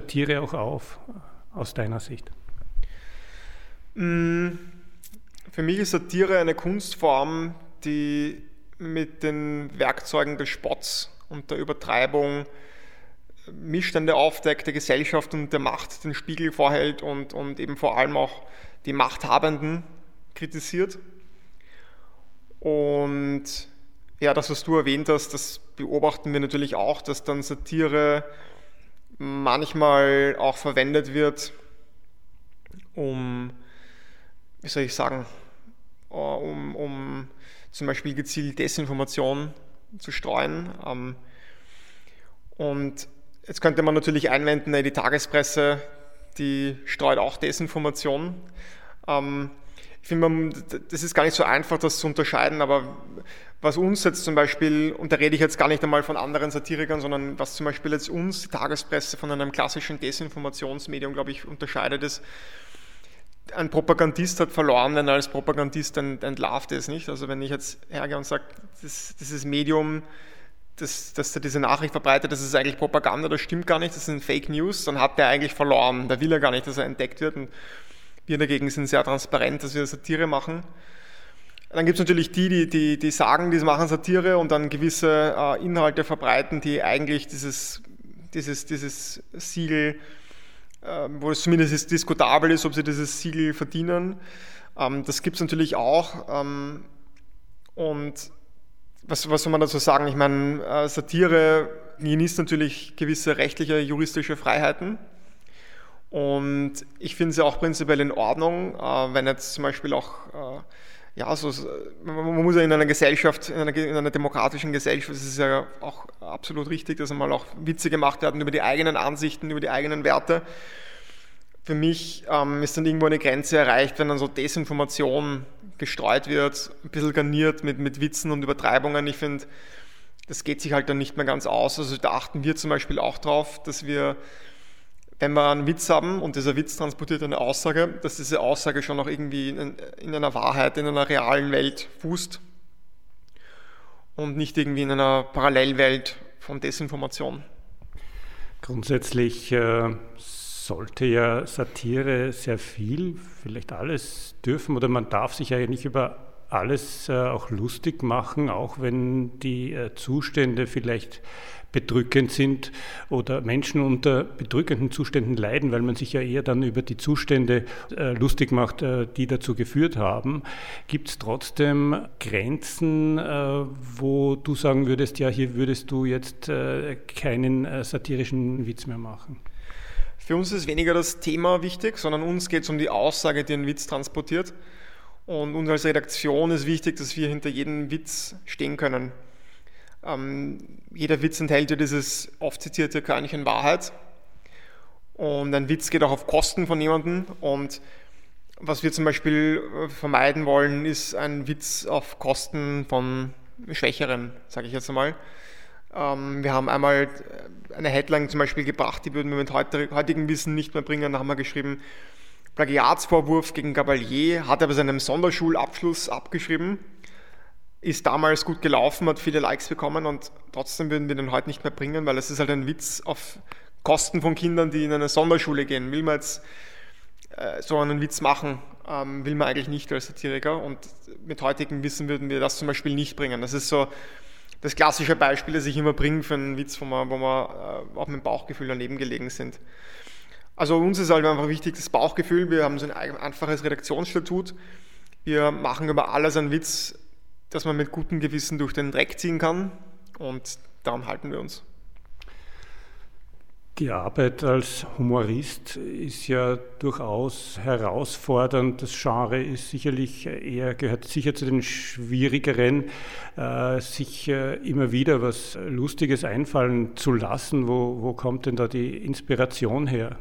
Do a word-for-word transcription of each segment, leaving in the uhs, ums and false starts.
Satire auch auf, aus deiner Sicht? Für mich ist Satire eine Kunstform, die mit den Werkzeugen des Spotts und der Übertreibung Missstände aufdeckt, der Gesellschaft und der Macht den Spiegel vorhält und, und eben vor allem auch die Machthabenden kritisiert. Und ja, das, was du erwähnt hast, das beobachten wir natürlich auch, dass dann Satire manchmal auch verwendet wird, um, wie soll ich sagen, um, um zum Beispiel gezielt Desinformation zu streuen. Und jetzt könnte man natürlich einwenden, die Tagespresse, die streut auch Desinformation. Ich finde, das ist gar nicht so einfach, das zu unterscheiden, aber was uns jetzt zum Beispiel, und da rede ich jetzt gar nicht einmal von anderen Satirikern, sondern was zum Beispiel jetzt uns, die Tagespresse, von einem klassischen Desinformationsmedium, glaube ich, unterscheidet, ist, ein Propagandist hat verloren, wenn er als Propagandist entlarvt ist, nicht? Also wenn ich jetzt hergehe und sage, das, dieses Medium, das, das diese Nachricht verbreitet, das ist eigentlich Propaganda, das stimmt gar nicht, das sind Fake News, dann hat der eigentlich verloren, da will er gar nicht, dass er entdeckt wird. Und wir dagegen sind sehr transparent, dass wir Satire machen. Dann gibt es natürlich die, die, die, die sagen, die machen Satire und dann gewisse äh, Inhalte verbreiten, die eigentlich dieses, dieses, dieses Siegel, äh, wo es zumindest ist, diskutabel ist, ob sie dieses Siegel verdienen. Ähm, das gibt es natürlich auch. Ähm, und was, was soll man dazu sagen? Ich meine, äh, Satire genießt natürlich gewisse rechtliche, juristische Freiheiten. Und ich finde es ja auch prinzipiell in Ordnung, äh, wenn jetzt zum Beispiel auch, äh, ja, so, man muss ja in einer Gesellschaft, in einer, in einer demokratischen Gesellschaft, es ist ja auch absolut richtig, dass einmal auch Witze gemacht werden über die eigenen Ansichten, über die eigenen Werte. Für mich ähm, ist dann irgendwo eine Grenze erreicht, wenn dann so Desinformation gestreut wird, ein bisschen garniert mit, mit Witzen und Übertreibungen. Ich finde, das geht sich halt dann nicht mehr ganz aus. Also da achten wir zum Beispiel auch drauf, dass wir, wenn wir einen Witz haben und dieser Witz transportiert eine Aussage, dass diese Aussage schon noch irgendwie in, in einer Wahrheit, in einer realen Welt fußt und nicht irgendwie in einer Parallelwelt von Desinformation. Grundsätzlich äh, sollte ja Satire sehr viel, vielleicht alles dürfen, oder man darf sich ja nicht über alles äh, auch lustig machen, auch wenn die äh, Zustände vielleicht bedrückend sind oder Menschen unter bedrückenden Zuständen leiden, weil man sich ja eher dann über die Zustände äh, lustig macht, äh, die dazu geführt haben. Gibt es trotzdem Grenzen, äh, wo du sagen würdest, ja, hier würdest du jetzt äh, keinen äh, satirischen Witz mehr machen? Für uns ist weniger das Thema wichtig, sondern uns geht es um die Aussage, die ein Witz transportiert. Und uns als Redaktion ist wichtig, dass wir hinter jedem Witz stehen können. Ähm, jeder Witz enthält ja dieses oft zitierte Körnchen Wahrheit. Und ein Witz geht auch auf Kosten von jemandem. Und was wir zum Beispiel vermeiden wollen, ist ein Witz auf Kosten von Schwächeren, sage ich jetzt einmal. Ähm, wir haben einmal eine Headline zum Beispiel gebracht, die würden wir mit heutigem Wissen nicht mehr bringen. Da haben wir geschrieben, Plagiatsvorwurf gegen Gabalier, hat er bei seinem Sonderschulabschluss abgeschrieben, ist damals gut gelaufen, hat viele Likes bekommen und trotzdem würden wir den heute nicht mehr bringen, weil es ist halt ein Witz auf Kosten von Kindern, die in eine Sonderschule gehen. Will man jetzt äh, so einen Witz machen, ähm, will man eigentlich nicht als Satiriker und mit heutigem Wissen würden wir das zum Beispiel nicht bringen. Das ist so das klassische Beispiel, das ich immer bringe für einen Witz, wo wir, wo wir äh, auch mit dem Bauchgefühl daneben gelegen sind. Also uns ist halt einfach wichtig das Bauchgefühl, wir haben so ein einfaches Redaktionsstatut, wir machen über alles einen Witz, dass man mit gutem Gewissen durch den Dreck ziehen kann und daran halten wir uns. Die Arbeit als Humorist ist ja durchaus herausfordernd. Das Genre ist sicherlich eher, gehört sicher zu den schwierigeren, äh, sich äh, immer wieder was Lustiges einfallen zu lassen. Wo, wo kommt denn da die Inspiration her?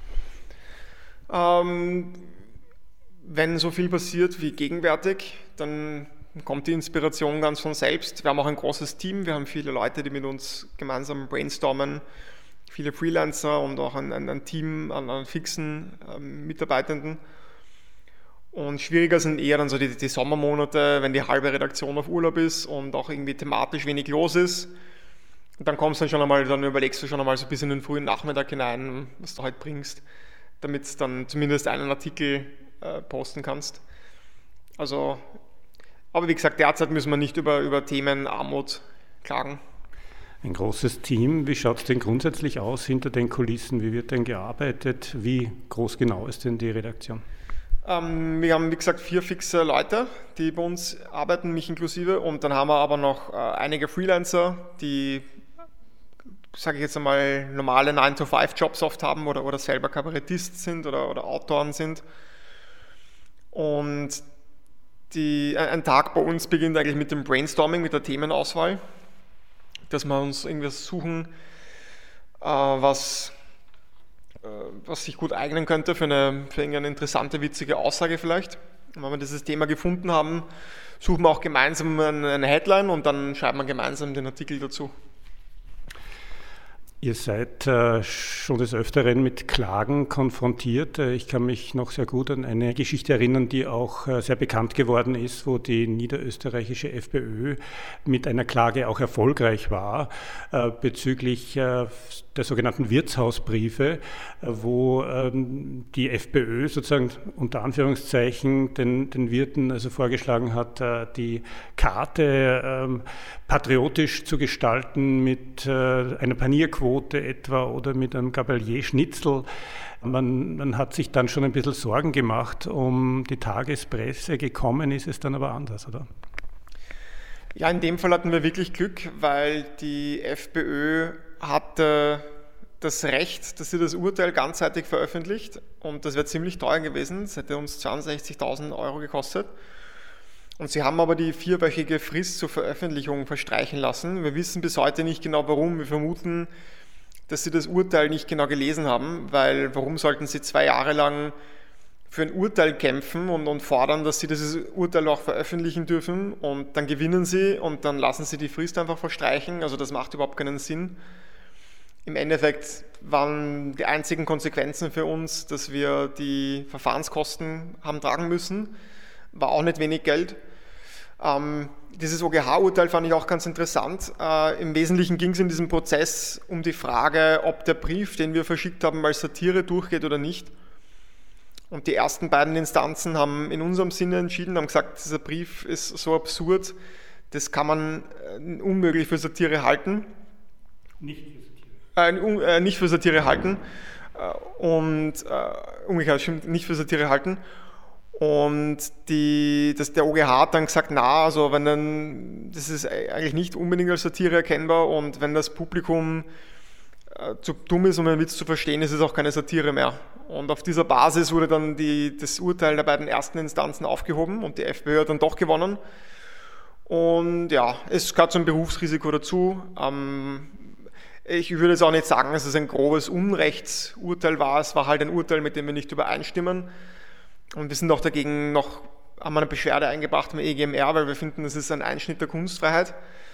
Ähm, wenn so viel passiert wie gegenwärtig, dann kommt die Inspiration ganz von selbst. Wir haben auch ein großes Team, wir haben viele Leute, die mit uns gemeinsam brainstormen, viele Freelancer und auch ein, ein, ein Team an, an fixen ähm, Mitarbeitenden. Und schwieriger sind eher dann so die, die Sommermonate, wenn die halbe Redaktion auf Urlaub ist und auch irgendwie thematisch wenig los ist. Und dann kommst du dann schon einmal, dann überlegst du schon einmal so bis in den frühen Nachmittag hinein, was du heute bringst, damit du dann zumindest einen Artikel äh, posten kannst. Also, aber wie gesagt, derzeit müssen wir nicht über, über Themen Armut klagen. Ein großes Team. Wie schaut es denn grundsätzlich aus hinter den Kulissen? Wie wird denn gearbeitet? Wie groß genau ist denn die Redaktion? Ähm, wir haben, wie gesagt, vier fixe Leute, die bei uns arbeiten, mich inklusive. Und dann haben wir aber noch äh, einige Freelancer, die, sage ich jetzt einmal, normale nine to five Jobs oft haben oder, oder selber Kabarettist sind oder, oder Autoren sind. Und die, ein Tag bei uns beginnt eigentlich mit dem Brainstorming, mit der Themenauswahl, dass wir uns irgendwas suchen, äh, was, äh, was sich gut eignen könnte für eine, für eine interessante, witzige Aussage vielleicht. Und wenn wir dieses Thema gefunden haben, suchen wir auch gemeinsam eine Headline und dann schreiben wir gemeinsam den Artikel dazu. Ihr seid äh, schon des Öfteren mit Klagen konfrontiert. Ich kann mich noch sehr gut an eine Geschichte erinnern, die auch äh, sehr bekannt geworden ist, wo die niederösterreichische FPÖ mit einer Klage auch erfolgreich war äh, bezüglich äh, der sogenannten Wirtshausbriefe, äh, wo ähm, die FPÖ sozusagen unter Anführungszeichen den, den Wirten also vorgeschlagen hat, äh, die Karte ähm, patriotisch zu gestalten mit äh, einer Panierquote etwa oder mit einem Gabalier-Schnitzel. Man, man hat sich dann schon ein bisschen Sorgen gemacht um die Tagespresse. Gekommen ist es dann aber anders, oder? Ja, in dem Fall hatten wir wirklich Glück, weil die FPÖ hatte das Recht, dass sie das Urteil ganzseitig veröffentlicht und das wäre ziemlich teuer gewesen. Das hätte uns zweiundsechzigtausend Euro gekostet. Und sie haben aber die vierwöchige Frist zur Veröffentlichung verstreichen lassen. Wir wissen bis heute nicht genau warum. Wir vermuten, dass sie das Urteil nicht genau gelesen haben, weil warum sollten sie zwei Jahre lang für ein Urteil kämpfen und, und fordern, dass sie dieses Urteil auch veröffentlichen dürfen und dann gewinnen sie und dann lassen sie die Frist einfach verstreichen. Also das macht überhaupt keinen Sinn. Im Endeffekt waren die einzigen Konsequenzen für uns, dass wir die Verfahrenskosten haben tragen müssen. War auch nicht wenig Geld. Ähm, dieses O G H-Urteil fand ich auch ganz interessant. Äh, Im Wesentlichen ging es in diesem Prozess um die Frage, ob der Brief, den wir verschickt haben, als Satire durchgeht oder nicht. Und die ersten beiden Instanzen haben in unserem Sinne entschieden, haben gesagt, dieser Brief ist so absurd, das kann man äh, unmöglich für Satire halten. Nicht für Satire. Äh, un, äh, nicht für Satire halten. Äh, und äh, umgekehrt, stimmt, nicht für Satire halten. Und die, das, der O G H hat dann gesagt, na, also wenn dann, das ist eigentlich nicht unbedingt als Satire erkennbar und wenn das Publikum äh, zu dumm ist, um einen Witz zu verstehen, ist es auch keine Satire mehr. Und auf dieser Basis wurde dann die, das Urteil der beiden ersten Instanzen aufgehoben und die FPÖ hat dann doch gewonnen. Und ja, es gehört zum Berufsrisiko dazu. Ähm, ich würde jetzt auch nicht sagen, dass es ein grobes Unrechtsurteil war. Es war halt ein Urteil, mit dem wir nicht übereinstimmen. Und wir sind auch dagegen noch, haben eine Beschwerde eingebracht mit E G M R, weil wir finden, das ist ein Einschnitt der Kunstfreiheit.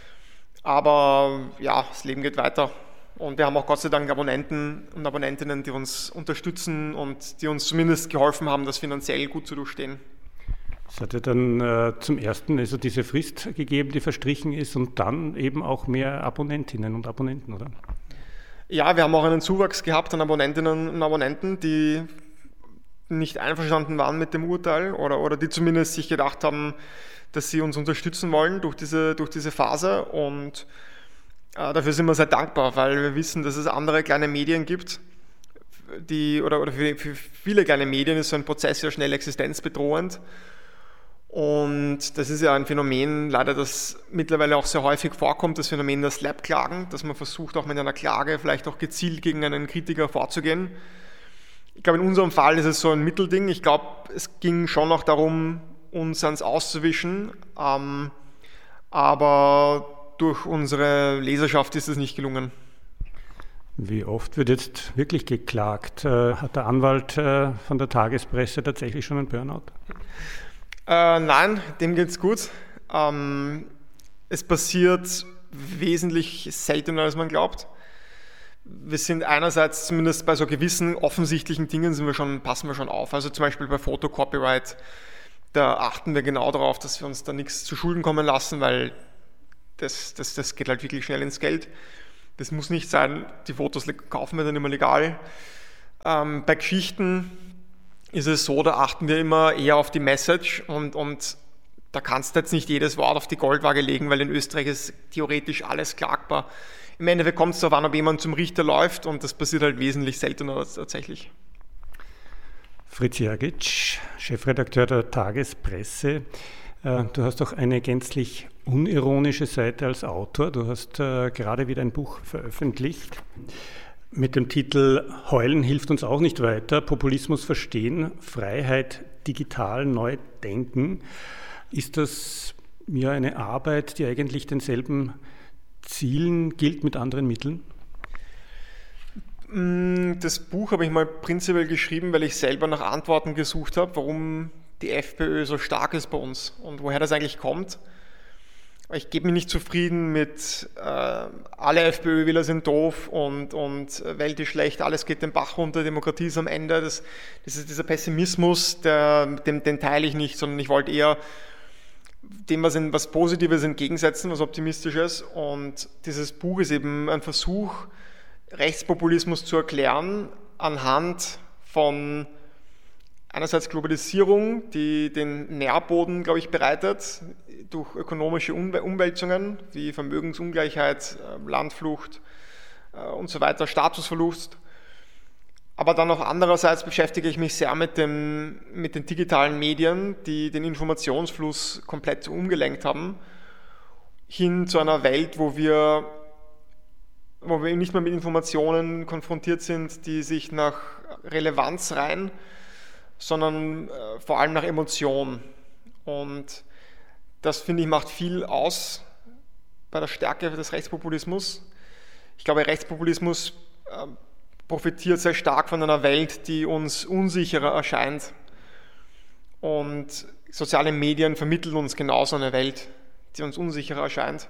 Aber ja, das Leben geht weiter. Und wir haben auch Gott sei Dank Abonnenten und Abonnentinnen, die uns unterstützen und die uns zumindest geholfen haben, das finanziell gut zu durchstehen. Es hat ja dann äh, zum ersten also diese Frist gegeben, die verstrichen ist und dann eben auch mehr Abonnentinnen und Abonnenten, oder? Ja, wir haben auch einen Zuwachs gehabt an Abonnentinnen und Abonnenten, die nicht einverstanden waren mit dem Urteil oder, oder die zumindest sich gedacht haben, dass sie uns unterstützen wollen durch diese, durch diese Phase und äh, dafür sind wir sehr dankbar, weil wir wissen, dass es andere kleine Medien gibt, die, oder, oder für, für viele kleine Medien ist so ein Prozess ja schnell existenzbedrohend und das ist ja ein Phänomen, leider, das mittlerweile auch sehr häufig vorkommt, das Phänomen der Slap-Klagen, dass man versucht auch mit einer Klage vielleicht auch gezielt gegen einen Kritiker vorzugehen. Ich glaube, in unserem Fall ist es so ein Mittelding. Ich glaube, es ging schon noch darum, uns ans Auszuwischen, ähm, aber durch unsere Leserschaft ist es nicht gelungen. Wie oft wird jetzt wirklich geklagt? Äh, hat der Anwalt äh, von der Tagespresse tatsächlich schon einen Burnout? Äh, nein, dem geht es gut. Ähm, es passiert wesentlich seltener, als man glaubt. Wir sind einerseits zumindest bei so gewissen offensichtlichen Dingen sind wir schon, passen wir schon auf. Also zum Beispiel bei Fotocopyright, da achten wir genau darauf, dass wir uns da nichts zu Schulden kommen lassen, weil das, das, das geht halt wirklich schnell ins Geld. Das muss nicht sein, die Fotos kaufen wir dann immer legal. Ähm, bei Geschichten ist es so, da achten wir immer eher auf die Message und, und da kannst du jetzt nicht jedes Wort auf die Goldwaage legen, weil in Österreich ist theoretisch alles klagbar. Im Endeffekt kommt es darauf an, ob jemand zum Richter läuft und das passiert halt wesentlich seltener tatsächlich. Fritz Jergic, Chefredakteur der Tagespresse. Du hast auch eine gänzlich unironische Seite als Autor. Du hast äh, gerade wieder ein Buch veröffentlicht mit dem Titel Heulen hilft uns auch nicht weiter. Populismus verstehen, Freiheit digital neu denken. Ist das ja eine Arbeit, die eigentlich denselben Zielen gilt mit anderen Mitteln? Das Buch habe ich mal prinzipiell geschrieben, weil ich selber nach Antworten gesucht habe, warum die FPÖ so stark ist bei uns und woher das eigentlich kommt. Ich gebe mich nicht zufrieden mit äh, alle FPÖ-Wähler sind doof und, und Welt ist schlecht, alles geht den Bach runter, Demokratie ist am Ende. Das, das ist dieser Pessimismus, der, den, den teile ich nicht, sondern ich wollte eher dem was, in, was Positives entgegensetzen, was Optimistisches. Und dieses Buch ist eben ein Versuch, Rechtspopulismus zu erklären anhand von einerseits Globalisierung, die den Nährboden, glaube ich, bereitet, durch ökonomische Umwälzungen wie Vermögensungleichheit, Landflucht und so weiter, Statusverlust. Aber dann auch andererseits beschäftige ich mich sehr mit, dem, mit den digitalen Medien, die den Informationsfluss komplett umgelenkt haben, hin zu einer Welt, wo wir, wo wir nicht mehr mit Informationen konfrontiert sind, die sich nach Relevanz reihen, sondern äh, vor allem nach Emotion. Und das, finde ich, macht viel aus bei der Stärke des Rechtspopulismus. Ich glaube, Rechtspopulismus äh, profitiert sehr stark von einer Welt, die uns unsicherer erscheint. Und soziale Medien vermitteln uns genauso eine Welt, die uns unsicherer erscheint.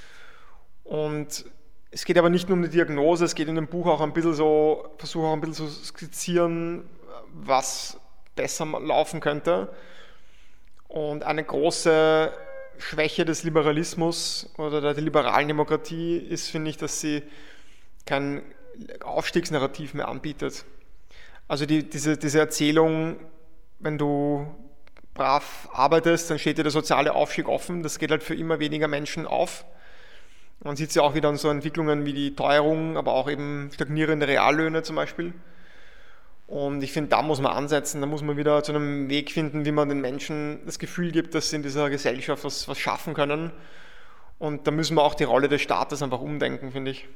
Und es geht aber nicht nur um die Diagnose, es geht in dem Buch auch ein bisschen so, versuche auch ein bisschen zu skizzieren, was besser laufen könnte. Und eine große Schwäche des Liberalismus oder der liberalen Demokratie ist, finde ich, dass sie kein Aufstiegsnarrativ mehr anbietet. Also die, diese, diese Erzählung, wenn du brav arbeitest, dann steht dir der soziale Aufstieg offen, das geht halt für immer weniger Menschen auf. Man sieht es ja auch wieder an so Entwicklungen wie die Teuerung, aber auch eben stagnierende Reallöhne zum Beispiel. Und ich finde, da muss man ansetzen, da muss man wieder zu einem Weg finden, wie man den Menschen das Gefühl gibt, dass sie in dieser Gesellschaft was, was schaffen können. Und da müssen wir auch die Rolle des Staates einfach umdenken, finde ich.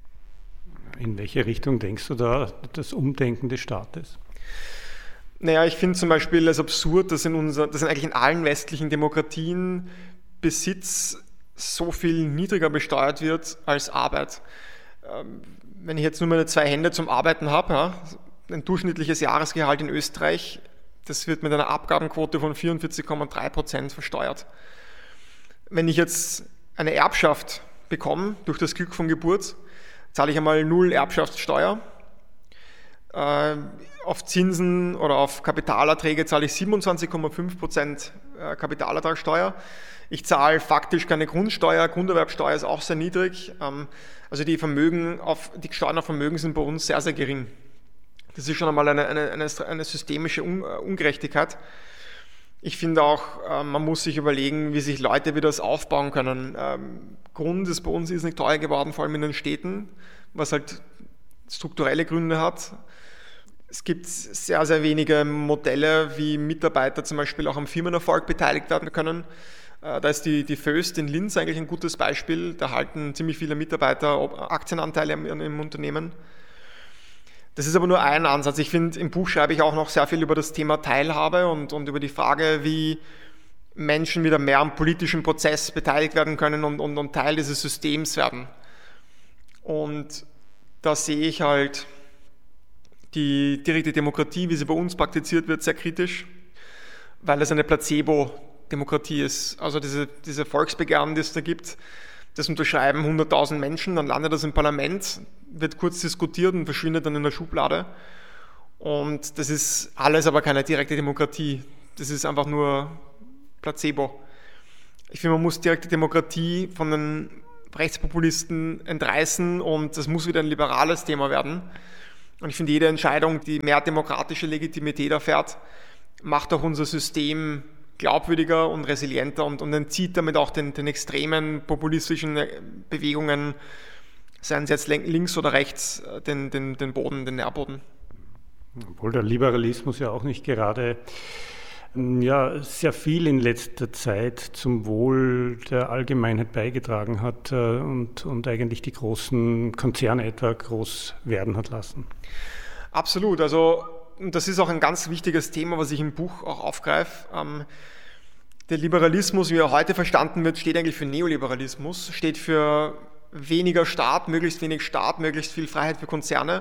In welche Richtung denkst du da, das Umdenken des Staates? Naja, ich finde zum Beispiel es absurd, dass in, unser, dass in eigentlich in allen westlichen Demokratien Besitz so viel niedriger besteuert wird als Arbeit. Wenn ich jetzt nur meine zwei Hände zum Arbeiten habe, ja, ein durchschnittliches Jahresgehalt in Österreich, das wird mit einer Abgabenquote von vierundvierzig Komma drei Prozent versteuert. Wenn ich jetzt eine Erbschaft bekomme, durch das Glück von Geburt, zahle ich einmal null Erbschaftssteuer. Äh, auf Zinsen oder auf Kapitalerträge zahle ich siebenundzwanzig Komma fünf Prozent Kapitalertragssteuer. Ich zahle faktisch keine Grundsteuer, Grunderwerbsteuer ist auch sehr niedrig. Ähm, also die, Vermögen auf, die Steuern auf Vermögen sind bei uns sehr, sehr gering. Das ist schon einmal eine, eine, eine, eine systemische Ungerechtigkeit. Ich finde auch, man muss sich überlegen, wie sich Leute wieder das aufbauen können. Grund ist bei uns ist nicht teuer geworden, vor allem in den Städten, was halt strukturelle Gründe hat. Es gibt sehr, sehr wenige Modelle, wie Mitarbeiter zum Beispiel auch am Firmenerfolg beteiligt werden können. Da ist die, die Föst in Linz eigentlich ein gutes Beispiel. Da halten ziemlich viele Mitarbeiter Aktienanteile im, im Unternehmen. Das ist aber nur ein Ansatz. Ich finde, im Buch schreibe ich auch noch sehr viel über das Thema Teilhabe und, und über die Frage, wie Menschen wieder mehr am politischen Prozess beteiligt werden können und, und, und Teil dieses Systems werden. Und da sehe ich halt die direkte Demokratie, wie sie bei uns praktiziert wird, sehr kritisch, weil es eine Placebo-Demokratie ist. Also diese, diese Volksbegehren, die es da gibt, das unterschreiben hunderttausend Menschen, dann landet das im Parlament, wird kurz diskutiert und verschwindet dann in der Schublade. Und das ist alles aber keine direkte Demokratie. Das ist einfach nur Placebo. Ich finde, man muss direkte Demokratie von den Rechtspopulisten entreißen und das muss wieder ein liberales Thema werden. Und ich finde, jede Entscheidung, die mehr demokratische Legitimität erfährt, macht auch unser System glaubwürdiger und resilienter und, und entzieht damit auch den, den extremen populistischen Bewegungen, seien es jetzt links oder rechts, den, den, den Boden, den Nährboden. Obwohl der Liberalismus ja auch nicht gerade ja, sehr viel in letzter Zeit zum Wohl der Allgemeinheit beigetragen hat und, und eigentlich die großen Konzerne etwa groß werden hat lassen. Absolut, also das ist auch ein ganz wichtiges Thema, was ich im Buch auch aufgreife. Der Liberalismus, wie er heute verstanden wird, steht eigentlich für Neoliberalismus, steht für weniger Staat, möglichst wenig Staat, möglichst viel Freiheit für Konzerne.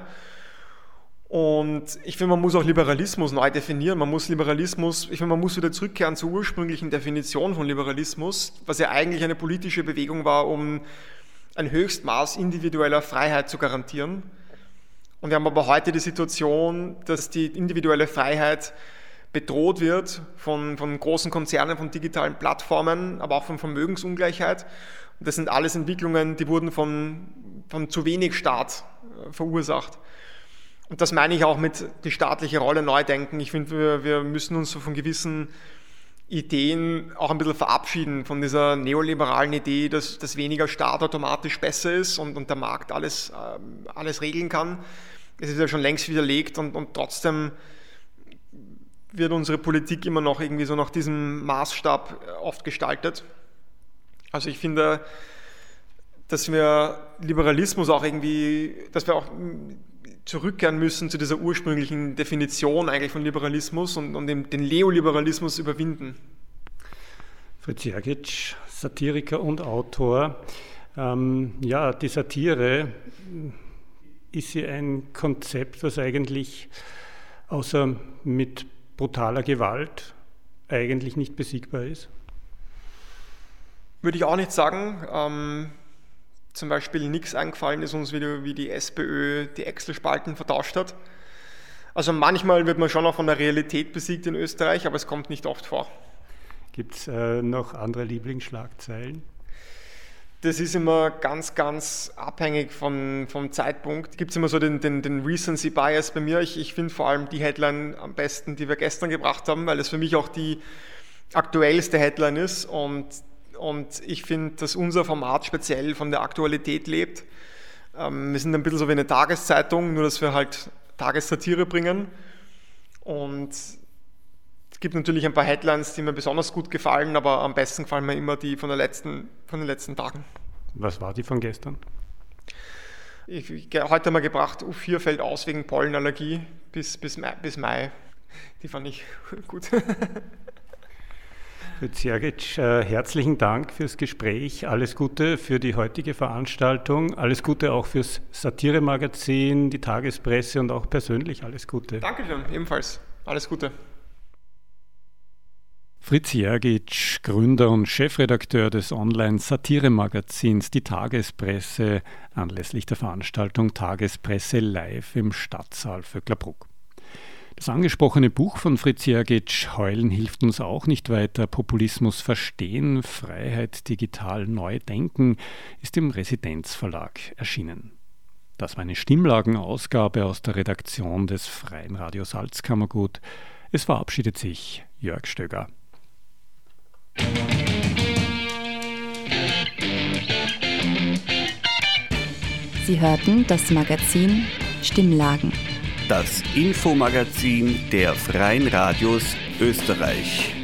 Und ich finde, man muss auch Liberalismus neu definieren. Man muss Liberalismus, ich finde, man muss wieder zurückkehren zur ursprünglichen Definition von Liberalismus, was ja eigentlich eine politische Bewegung war, um ein Höchstmaß individueller Freiheit zu garantieren. Und wir haben aber heute die Situation, dass die individuelle Freiheit bedroht wird von, von großen Konzernen, von digitalen Plattformen, aber auch von Vermögensungleichheit. Und das sind alles Entwicklungen, die wurden von, von zu wenig Staat verursacht. Und das meine ich auch mit die staatliche Rolle neu denken. Ich finde, wir, wir müssen uns so von gewissen Ideen auch ein bisschen verabschieden, von dieser neoliberalen Idee, dass, dass weniger Staat automatisch besser ist und, und der Markt alles, äh, alles regeln kann. Es ist ja schon längst widerlegt und, und trotzdem wird unsere Politik immer noch irgendwie so nach diesem Maßstab oft gestaltet. Also ich finde, dass wir Liberalismus auch irgendwie, dass wir auch zurückkehren müssen zu dieser ursprünglichen Definition eigentlich von Liberalismus und, und den, den Neoliberalismus überwinden. Fritz Jergic, Satiriker und Autor. Ähm, ja, die Satire, ist sie ein Konzept, was eigentlich außer mit brutaler Gewalt eigentlich nicht besiegbar ist? Würde ich auch nicht sagen. Ähm, zum Beispiel nichts eingefallen ist uns, wie die, wie die SPÖ die Excel-Spalten vertauscht hat. Also manchmal wird man schon auch von der Realität besiegt in Österreich, aber es kommt nicht oft vor. Gibt es äh, noch andere Lieblingsschlagzeilen? Das ist immer ganz, ganz abhängig von, vom Zeitpunkt. Gibt es immer so den, den, den Recency Bias bei mir. Ich, ich finde vor allem die Headline am besten, die wir gestern gebracht haben, weil es für mich auch die aktuellste Headline ist und Und ich finde, dass unser Format speziell von der Aktualität lebt. Wir sind ein bisschen so wie eine Tageszeitung, nur dass wir halt Tagessatire bringen. Und es gibt natürlich ein paar Headlines, die mir besonders gut gefallen, aber am besten gefallen mir immer die von, der letzten, von den letzten Tagen. Was war die von gestern? Ich, heute haben wir gebracht, U vier fällt aus wegen Pollenallergie bis, bis, Mai, bis Mai. Die fand ich gut. Fritz Jergic, äh, herzlichen Dank fürs Gespräch. Alles Gute für die heutige Veranstaltung. Alles Gute auch fürs Satire-Magazin, die Tagespresse und auch persönlich alles Gute. Dankeschön, ebenfalls. Alles Gute. Fritz Jergic, Gründer und Chefredakteur des Online-Satire-Magazins Die Tagespresse, anlässlich der Veranstaltung Tagespresse live im Stadtsaal Vöcklerbruck. Das angesprochene Buch von Fritz Jergic, Heulen hilft uns auch nicht weiter, Populismus verstehen, Freiheit digital neu denken, ist im Residenzverlag erschienen. Das war eine Stimmlagenausgabe aus der Redaktion des Freien Radio Salzkammergut. Es verabschiedet sich Jörg Stöger. Sie hörten das Magazin Stimmlagen. Das Infomagazin der Freien Radios Österreich.